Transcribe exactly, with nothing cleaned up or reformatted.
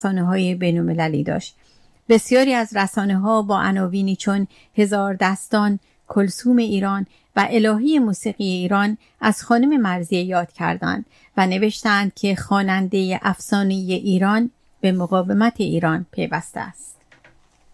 رسانه‌های بین‌المللی داشت. بسیاری از رسانه‌ها با عناوینی چون هزار دستان، کلثوم ایران و الهی موسیقی ایران از خانم مرضیه یاد کردند و نوشتند که خواننده افسانه‌ای ایران به مقاومت ایران پیوسته است.